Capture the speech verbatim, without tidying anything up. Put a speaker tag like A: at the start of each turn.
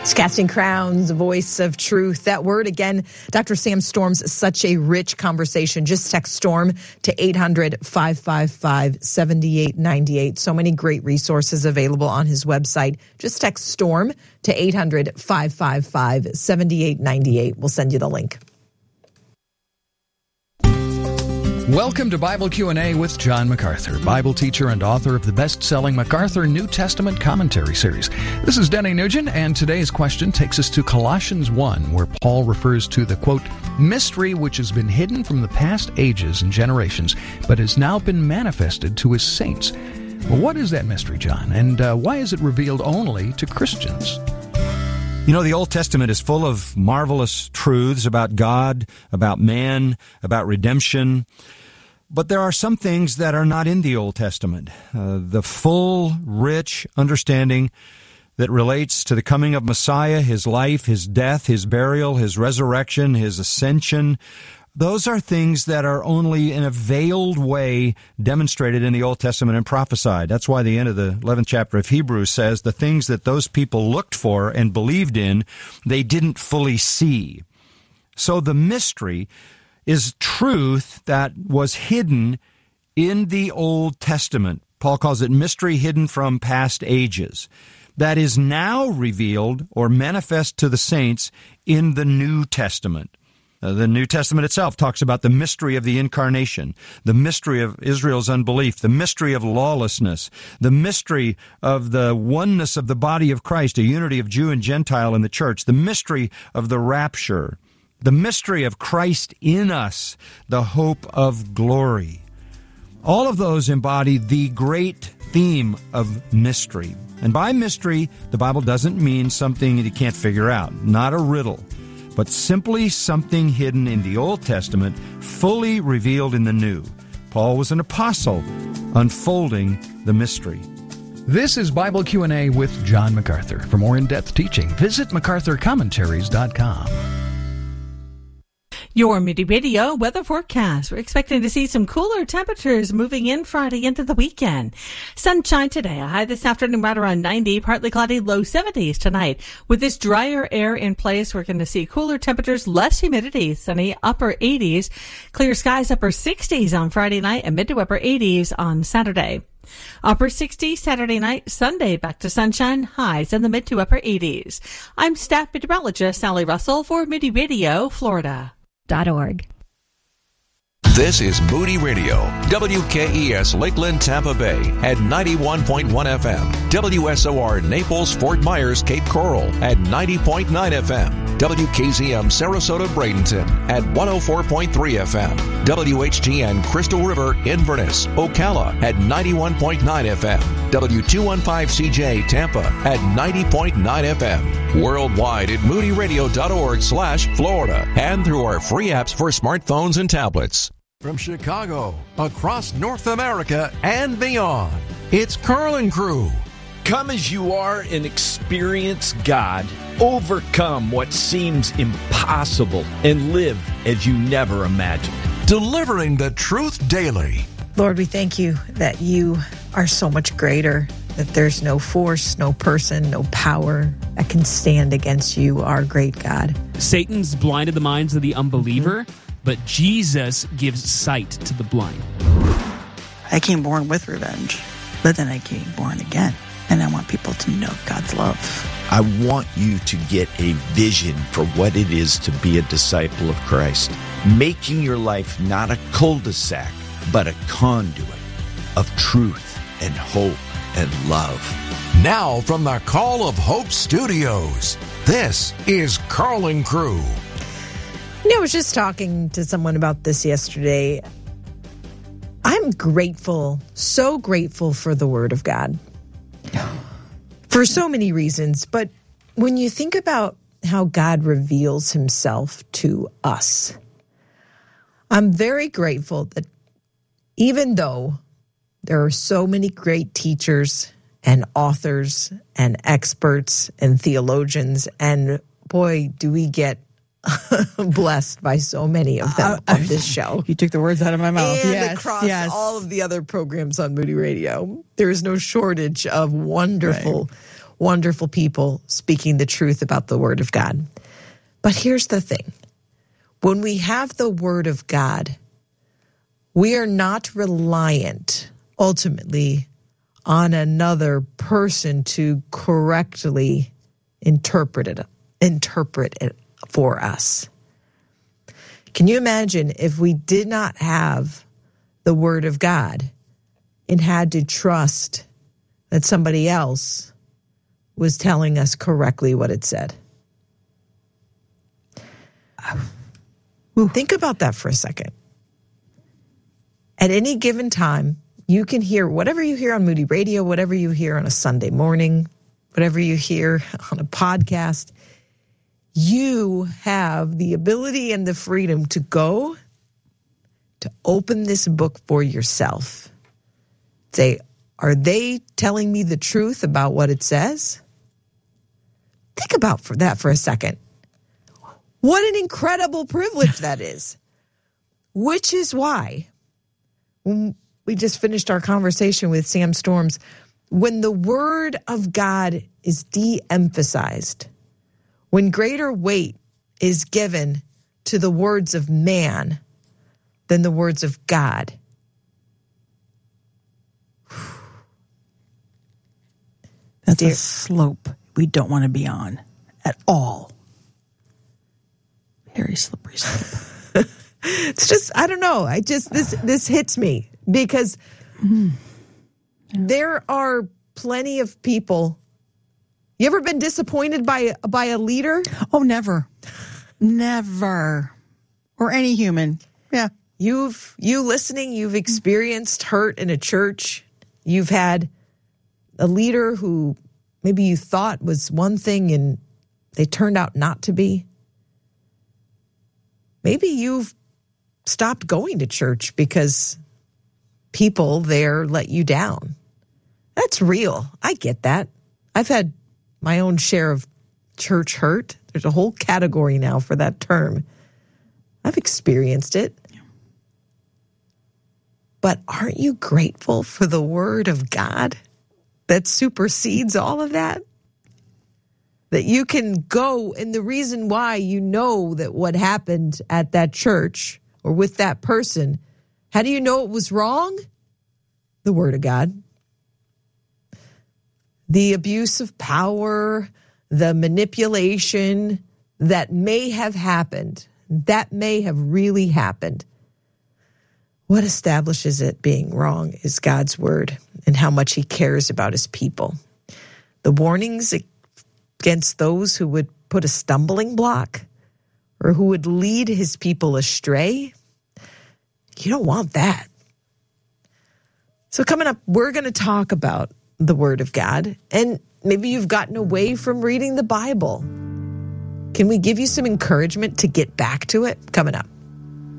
A: It's Casting Crowns, Voice of Truth. That word again, Doctor Sam Storm's such a rich conversation. Just text STORM to eight hundred, five five five, seven eight nine eight. So many great resources available on his website. Just text STORM to eight hundred, five five five, seven eight nine eight. We'll send you the link.
B: Welcome to Bible Q and A with John MacArthur, Bible teacher and author of the best-selling MacArthur New Testament Commentary Series. This is Denny Nugent, and today's question takes us to Colossians one, where Paul refers to the, quote, mystery which has been hidden from the past ages and generations, but has now been manifested to his saints. Well, what is that mystery, John, and uh, why is it revealed only to Christians?
C: You know, the Old Testament is full of marvelous truths about God, about man, about redemption. But there are some things that are not in the Old Testament. Uh, the full, rich understanding that relates to the coming of Messiah, his life, his death, his burial, his resurrection, his ascension. Those are things that are only in a veiled way demonstrated in the Old Testament and prophesied. That's why the end of the eleventh chapter of Hebrews says the things that those people looked for and believed in, they didn't fully see. So the mystery is truth that was hidden in the Old Testament. Paul calls it mystery hidden from past ages. That is now revealed or manifest to the saints in the New Testament. Uh, the New Testament itself talks about the mystery of the incarnation, the mystery of Israel's unbelief, the mystery of lawlessness, the mystery of the oneness of the body of Christ, a unity of Jew and Gentile in the church, the mystery of the rapture, the mystery of Christ in us, the hope of glory. All of those embody the great theme of mystery. And by mystery, the Bible doesn't mean something you can't figure out, not a riddle, but simply something hidden in the Old Testament, fully revealed in the New. Paul was an apostle, unfolding the mystery.
B: This is Bible Q and A with John MacArthur. For more in-depth teaching, visit macarthur commentaries dot com.
D: Your Moody Radio weather forecast. We're expecting to see some cooler temperatures moving in Friday into the weekend. Sunshine today, a high this afternoon right around ninety, partly cloudy, low seventies tonight. With this drier air in place, we're going to see cooler temperatures, less humidity, sunny upper eighties, clear skies upper sixties on Friday night, and mid to upper eighties on Saturday. Upper sixties Saturday night, Sunday back to sunshine, highs in the mid to upper eighties. I'm staff meteorologist Sally Russell for Moody Radio, Florida.
E: Dot org.
F: This is Moody Radio, W K E S Lakeland, Tampa Bay at ninety-one point one F M, W S O R Naples, Fort Myers, Cape Coral at ninety point nine F M, W K Z M Sarasota, Bradenton at one oh four point three F M, W H G N Crystal River, Inverness, Ocala at ninety-one point nine F M, W two fifteen C J Tampa at ninety point nine F M, worldwide at moody radio dot org slash Florida, and through our free apps for smartphones and tablets.
G: From Chicago, across North America, and beyond, it's Carl and Crew.
H: Come as you are and experience God. Overcome what seems impossible and live as you never imagined.
G: Delivering the truth daily.
A: Lord, we thank you that you are so much greater, that there's no force, no person, no power that can stand against you, our great God.
I: Satan's blinded the minds of the unbeliever, mm-hmm. but Jesus gives sight to the blind.
J: I came born with revenge, but then I came born again. And I want people to know God's love.
K: I want you to get a vision for what it is to be a disciple of Christ. Making your life not a cul-de-sac, but a conduit of truth and hope and love.
G: Now from the Call of Hope Studios, this is Carl and Crew.
A: You know, I was just talking to someone about this yesterday. I'm grateful, so grateful for the Word of God. For so many reasons, but when you think about how God reveals himself to us, I'm very grateful that even though there are so many great teachers and authors and experts and theologians, and boy, do we get blessed by so many of them uh, on this show.
J: You took the words out of my mouth.
A: And
J: yes,
A: across
J: yes.
A: all of the other programs on Moody Radio. There is no shortage of wonderful, right. wonderful people speaking the truth about the Word of God. But here's the thing. When we have the Word of God, we are not reliant, ultimately, on another person to correctly interpret it, interpret it for us. Can you imagine if we did not have the Word of God and had to trust that somebody else was telling us correctly what it said? Think about that for a second. At any given time, you can hear whatever you hear on Moody Radio, whatever you hear on a Sunday morning, whatever you hear on a podcast. You have the ability and the freedom to go to open this book for yourself. Say, are they telling me the truth about what it says? Think about for that for a second. What an incredible privilege that is. Which is why, when we just finished our conversation with Sam Storms, when the Word of God is de-emphasized, when greater weight is given to the words of man than the words of God,
J: that's
A: Dear,
J: a slope we don't want to be on at all. Very slippery slope.
A: It's just, I don't know. I just, this, this hits me because mm. there are plenty of people. You ever been disappointed by, by a leader?
J: Oh, never. Never. Or any human. Yeah.
A: You've, you listening, you've experienced hurt in a church. You've had a leader who maybe you thought was one thing and they turned out not to be. Maybe you've stopped going to church because people there let you down. That's real. I get that. I've had my own share of church hurt. There's a whole category now for that term. I've experienced it. But aren't you grateful for the Word of God that supersedes all of that? That you can go, and the reason why you know that what happened at that church or with that person, how do you know it was wrong? The Word of God. The abuse of power, the manipulation that may have happened, that may have really happened. What establishes it being wrong is God's Word and how much He cares about His people. The warnings against those who would put a stumbling block or who would lead His people astray, you don't want that. So coming up, we're going to talk about the Word of God, and maybe you've gotten away from reading the Bible. Can we give you some encouragement to get back to it? Coming up.